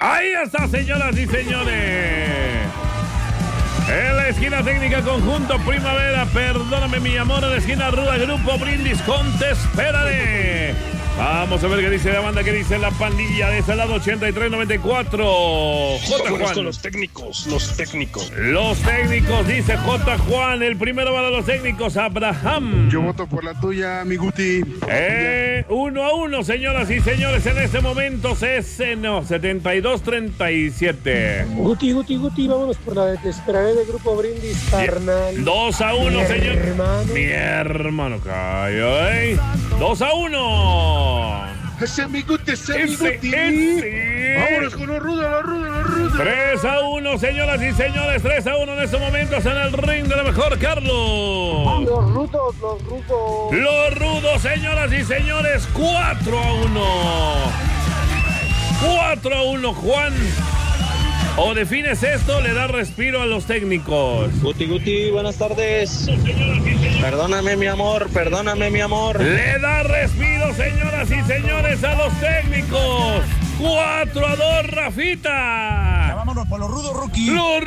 Ahí está, señoras y señores. En la esquina técnica conjunto Primavera, perdóname mi amor. En la esquina ruda Grupo Brindis con Te Esperaré. Vamos a ver qué dice la banda, qué dice la pandilla de este lado 8394. J. Juan. Con los técnicos. Los técnicos, dice J. Juan. El primero para los técnicos, Abraham. Yo voto por la tuya, mi Guti. 1-1, señoras y señores. En este momento, 72-37. Guti, vámonos por la de Te Esperaré de Grupo Brindis, carnal. 2-1, señor. Hermano. Mi hermano, callo, 2-1. Ese mi Guti. Vámonos con la ruda. 3-1, señoras y señores. 3-1 en estos momentos en el ring de la mejor, Carlos. Los rudos. Los rudos, señoras y señores. 4-1. 4-1, Juan. O defines esto, le da respiro a los técnicos. Guti, buenas tardes. Perdóname, mi amor. Le da respiro, señoras y señores, a los técnicos. 4-2, Rafita. Ya vámonos por los rudos, Rookie. Los